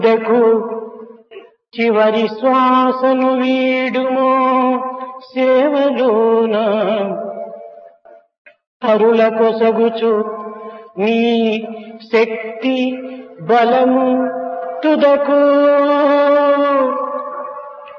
తుదకు చివరి శ్వాసను వీడుమో సేవలోన పరుల కొసగుచు నీ శక్తి బలము తుదకు